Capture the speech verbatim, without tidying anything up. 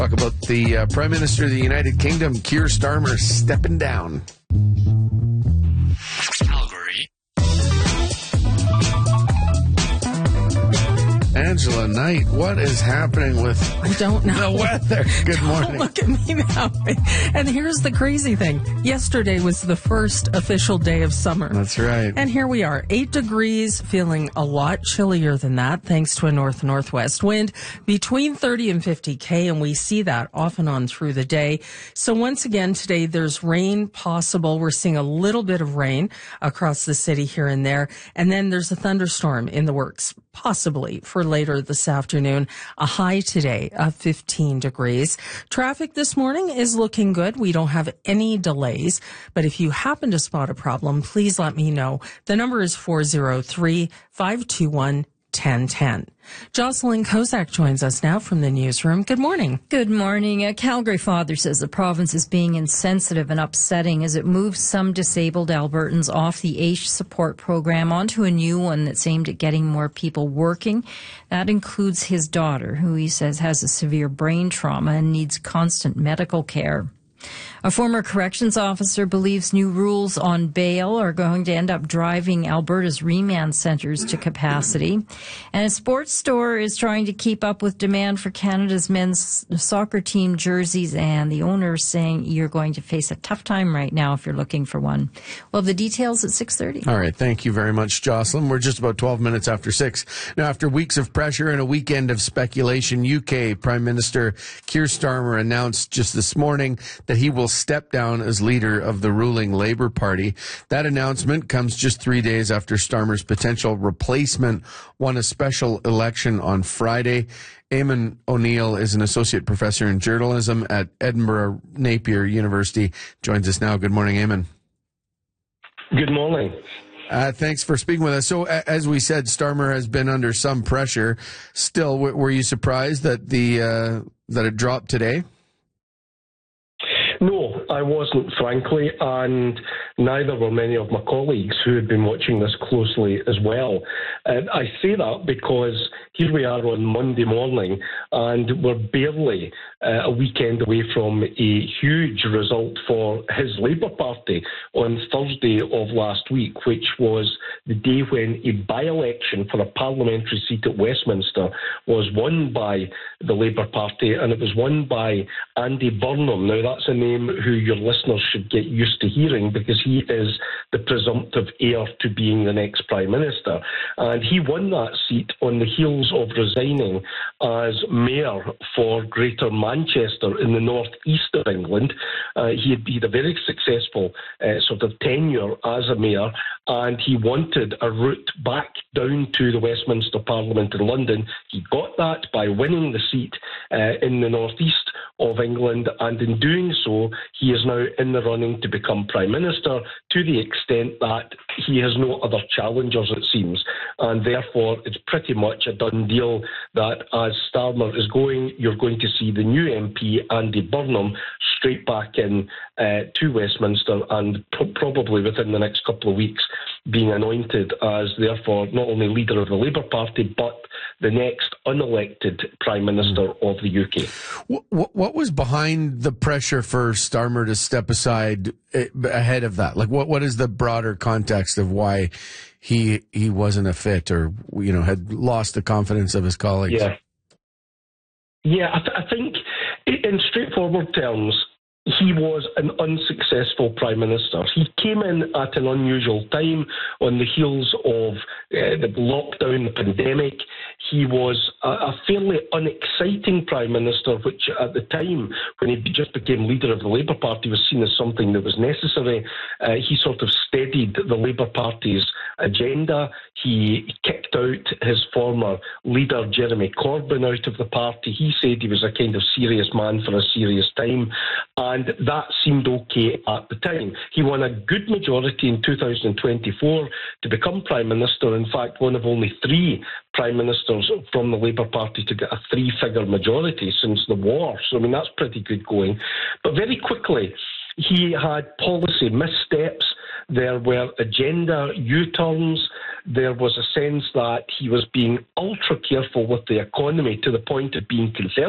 Talk about the uh, Prime Minister of the United Kingdom, Keir Starmer, stepping down. Calgary. Angela Knight, what is happening with I don't know. the weather? Good Don't morning. look at me now. And here's the crazy thing. Yesterday was the first official day of summer. That's right. And here we are, eight degrees, feeling a lot chillier than that, thanks to a north-northwest wind between thirty and fifty K, and we see that off and on through the day. So once again, today there's rain possible. We're seeing a little bit of rain across the city here and there, and then there's a thunderstorm in the works, possibly for later this afternoon. A high today of fifteen degrees. Traffic this morning is looking good. We don't have any delays, but if you happen to spot a problem, please let me know. The number is four oh three, five two one, one oh one oh. Jocelyn Kozak joins us now from the newsroom. Good morning. Good morning. A Calgary father says the province is being insensitive and upsetting as it moves some disabled Albertans off the A I S H support program onto a new one that's aimed at getting more people working. That includes his daughter, who he says has a severe brain trauma and needs constant medical care. A former corrections officer believes new rules on bail are going to end up driving Alberta's remand centres to capacity. And a sports store is trying to keep up with demand for Canada's men's soccer team jerseys, and the owner is saying you're going to face a tough time right now if you're looking for one. Well, the details at six thirty. All right. Thank you very much, Jocelyn. We're just about twelve minutes after six. Now, after weeks of pressure and a weekend of speculation, U K Prime Minister Keir Starmer announced just this morning that he will step down as leader of the ruling Labour Party. That announcement comes just three days after Starmer's potential replacement won a special election on Friday. Eamon O'Neill is an associate professor in journalism at Edinburgh Napier University. Joins us now. Good morning, Eamon. Good morning. Uh, thanks for speaking with us. So, uh, as we said, Starmer has been under some pressure. Still, w- were you surprised that the uh, that it dropped today? No, I wasn't, frankly, and neither were many of my colleagues who had been watching this closely as well. Uh, I say that because here we are on Monday morning, and we're barely uh, a weekend away from a huge result for his Labour Party on Thursday of last week, which was the day when a by-election for a parliamentary seat at Westminster was won by the Labour Party, and it was won by Andy Burnham. Now, that's a name who your listeners should get used to hearing because he is the presumptive heir to being the next Prime Minister. And he won that seat on the heels of resigning as Mayor for Greater Manchester in the north east of England. Uh, he, had, he had a very successful uh, sort of tenure as a Mayor, and he wanted a route back down to the Westminster Parliament in London. He got that by winning the seat uh, in the northeast of England, and in doing so, he is now in the running to become Prime Minister to the extent that he has no other challengers, it seems, and therefore it's pretty much a done deal that as Starmer is going, you're going to see the new M P, Andy Burnham, straight back in uh, to Westminster and pro- probably within the next couple of weeks being anointed as, therefore, not only leader of the Labour Party, but the next unelected Prime Minister of the U K. What, what was behind the pressure for Starmer to step aside ahead of that? Like, what what is the broader context of why he he wasn't a fit, or, you know, had lost the confidence of his colleagues? Yeah, yeah. I, th- I think, in straightforward terms, he was an unsuccessful Prime Minister. He came in at an unusual time on the heels of uh, the lockdown, the pandemic. He was a, a fairly unexciting Prime Minister, which at the time, when he just became leader of the Labour Party, was seen as something that was necessary. Uh, he sort of steadied the Labour Party's agenda. He kicked out his former leader, Jeremy Corbyn, out of the party. He said he was a kind of serious man for a serious time, and that seemed okay at the time. He won a good majority in two thousand twenty-four to become Prime Minister. In fact, one of only three Prime Ministers from the Labour Party to get a three-figure majority since the war. So, I mean, that's pretty good going. But very quickly, he had policy missteps. There were agenda U-turns. There was a sense that he was being ultra careful with the economy to the point of being concerned